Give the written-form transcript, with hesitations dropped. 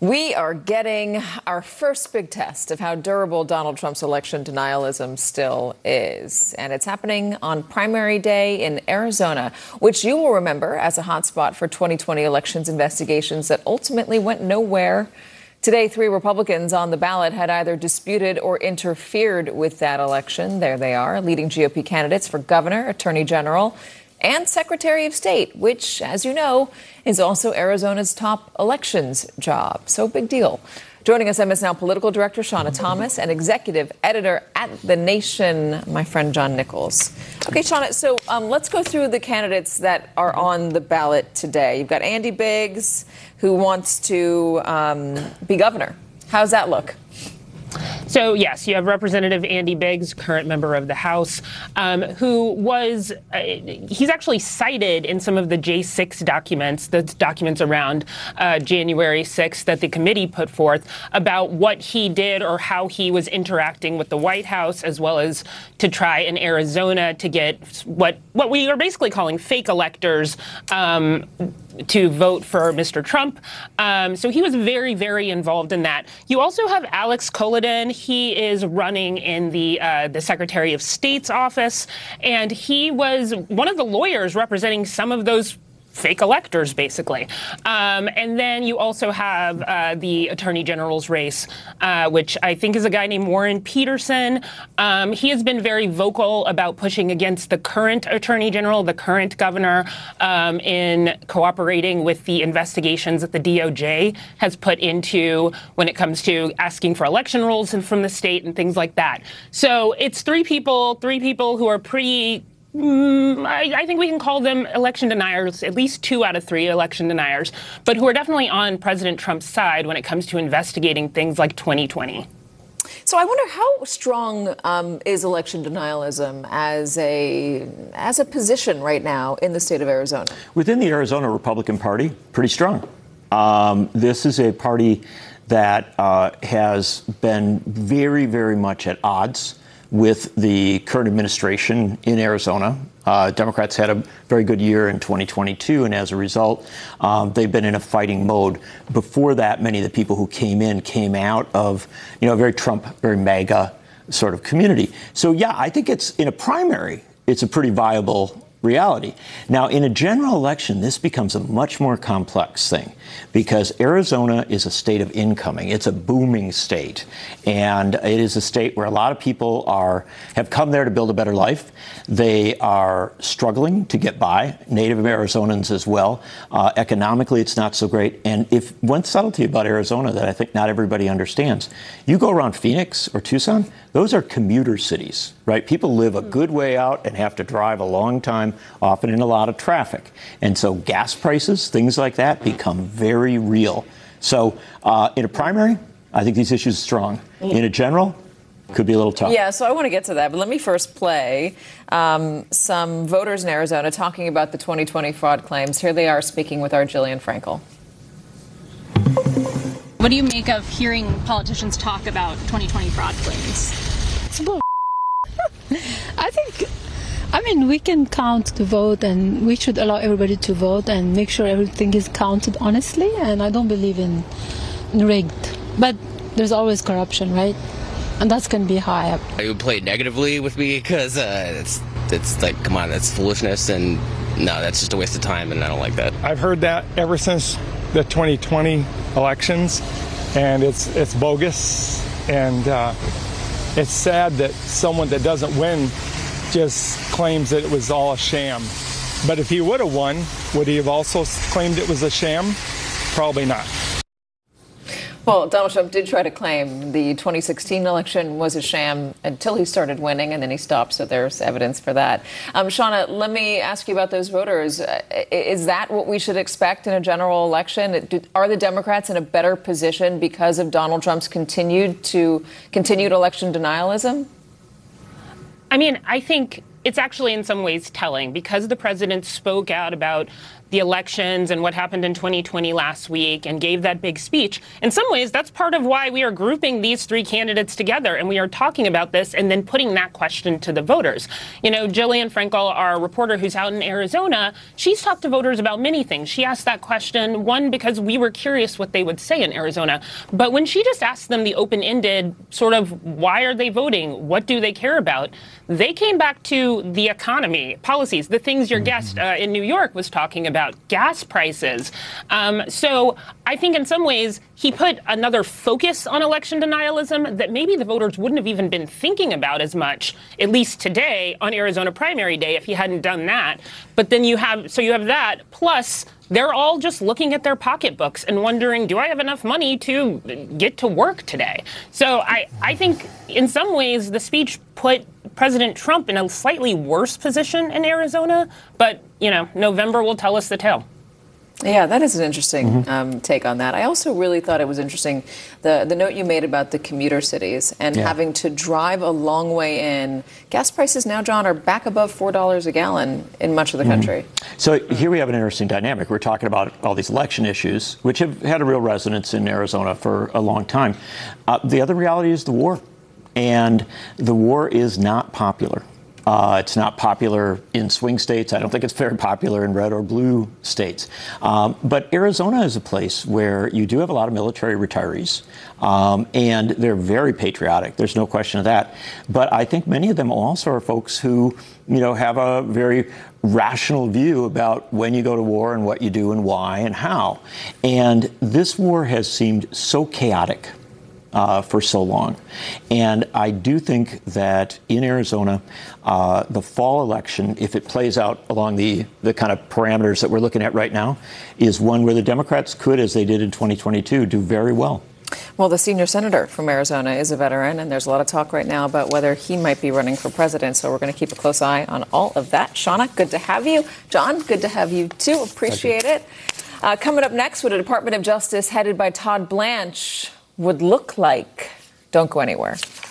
We are getting our first big test of how durable Donald Trump's election denialism still is. And it's happening on primary day in Arizona, which you will remember as a hotspot for 2020 elections investigations that ultimately went nowhere. Today, 3 Republicans on the ballot had either disputed or interfered with that election. There they are, leading GOP candidates for governor, attorney general, and Secretary of State, which, as you know, is also Arizona's top elections job. So big deal. Joining us, MS Now political director Shawna Thomas and executive editor at The Nation, my friend John Nichols. Okay, Shawna, so let's go through the candidates that are on the ballot today. You've got Andy Biggs, who wants to be governor. How's that look? So, yes, you have Representative Andy Biggs, current member of the House, who was he's actually cited in some of the J6 documents, the documents around January 6th that the committee put forth about what he did or how he was interacting with the White House, as well as to try in Arizona to get what we are basically calling fake electors to vote for Mr. Trump. So he was very, very involved in that. You also have Alex Culloden. He is running in the Secretary of State's office, and he was one of the lawyers representing some of those fake electors, basically. And then you also have the Attorney General's race, which I think is a guy named Warren Peterson. He has been very vocal about pushing against the current Attorney General, the current governor, in cooperating with the investigations that the DOJ has put into when it comes to asking for election rules from the state and things like that. So it's three people who are pretty I think we can call them election deniers, at least 2 out of 3 election deniers, but who are definitely on President Trump's side when it comes to investigating things like 2020. So I wonder how strong is election denialism as a position right now in the state of Arizona? Within the Arizona Republican Party, pretty strong. This is a party that has been very, very much at odds with the current administration in Arizona. Democrats had a very good year in 2022, and as a result, they've been in a fighting mode. Before that, many of the people who came out of, a very Trump, very MAGA sort of community. So, yeah, I think it's in a primary, it's a pretty viable reality. Now, in a general election, this becomes a much more complex thing because Arizona is a state of incoming. It's a booming state, and it is a state where a lot of people have come there to build a better life. They are struggling to get by, Native Arizonans as well. Economically, it's not so great. And if one subtlety about Arizona that I think not everybody understands, you go around Phoenix or Tucson, those are commuter cities, right? People live a good way out and have to drive a long time, often in a lot of traffic. And so gas prices, things like that, become very real. So in a primary, I think these issues are strong. In a general, could be a little tough. Yeah, so I want to get to that, but let me first play some voters in Arizona talking about the 2020 fraud claims. Here they are speaking with our Jillian Frankel. What do you make of hearing politicians talk about 2020 fraud claims? It's bull. I mean, we can count the vote, and we should allow everybody to vote and make sure everything is counted honestly. And I don't believe in rigged, but there's always corruption, right? And that's going to be high up. It would play negatively with me because it's like, come on, that's foolishness, and no, that's just a waste of time, and I don't like that. I've heard that ever since the 2020 elections, and it's bogus, and it's sad that someone that doesn't win just claims that it was all a sham. But if he would have won, would he have also claimed it was a sham? Probably not. Well, Donald Trump did try to claim the 2016 election was a sham until he started winning, and then he stopped, so there's evidence for that. Shawna, let me ask you about those voters. Is that what we should expect in a general election? Are the Democrats in a better position because of Donald Trump's continued election denialism? I mean, I think it's actually in some ways telling because the president spoke out about the elections and what happened in 2020 last week and gave that big speech. In some ways, that's part of why we are grouping these three candidates together and we are talking about this and then putting that question to the voters. You know, Jillian Frankel, our reporter who's out in Arizona, she's talked to voters about many things. She asked that question, one, because we were curious what they would say in Arizona. But when she just asked them the open-ended sort of why are they voting? What do they care about? They came back to the economy, policies, the things your guest in New York was talking about, gas prices. So I think in some ways he put another focus on election denialism that maybe the voters wouldn't have even been thinking about as much, at least today on Arizona primary day, if he hadn't done that. But then you have that, plus they're all just looking at their pocketbooks and wondering, do I have enough money to get to work today? So I think in some ways the speech put President Trump in a slightly worse position in Arizona, but, you know, November will tell us the tale. Yeah, that is an interesting take on that. I also really thought it was interesting, the note you made about the commuter cities and having to drive a long way in. Gas prices now, John, are back above $4 a gallon in much of the country. So here we have an interesting dynamic. We're talking about all these election issues, which have had a real resonance in Arizona for a long time. The other reality is the war. And the war is not popular. It's not popular in swing states. I don't think it's very popular in red or blue states. But Arizona is a place where you do have a lot of military retirees, and they're very patriotic. There's no question of that. But I think many of them also are folks who, you know, have a very rational view about when you go to war and what you do and why and how. And this war has seemed so chaotic for so long. And I do think that in Arizona, the fall election, if it plays out along the kind of parameters that we're looking at right now, is one where the Democrats could, as they did in 2022, do very well. Well, the senior senator from Arizona is a veteran, and there's a lot of talk right now about whether he might be running for president. So we're going to keep a close eye on all of that. Shawna, good to have you. John, good to have you, too. Appreciate it. Coming up next, what a Department of Justice headed by Todd Blanche would look like. Don't go anywhere.